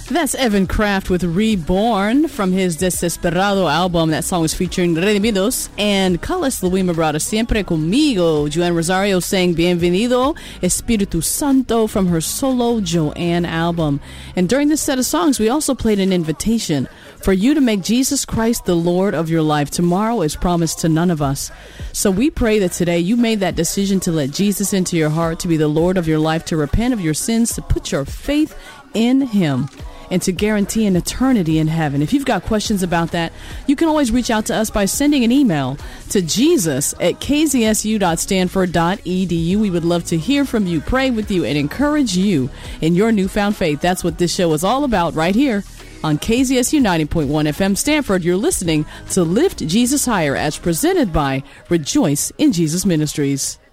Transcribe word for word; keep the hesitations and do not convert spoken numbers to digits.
That's Evan Kraft with Reborn from his Desesperado album. That song was featuring Redimidos and Cullis Luima Brada Siempre Conmigo. Joanne Rosario sang Bienvenido Espiritu Santo from her solo Joanne album. And during this set of songs, we also played an invitation for you to make Jesus Christ the Lord of your life. Tomorrow is promised to none of us. So we pray that today you made that decision to let Jesus into your heart, to be the Lord of your life, to repent of your sins, to put your faith in Him, and to guarantee an eternity in heaven. If you've got questions about that, you can always reach out to us by sending an email to jesus at k z s u dot stanford dot e d u. We would love to hear from you, pray with you, and encourage you in your newfound faith. That's what this show is all about right here on K Z S U ninety point one F M Stanford. You're listening to Lift Jesus Higher, as presented by Rejoice in Jesus Ministries.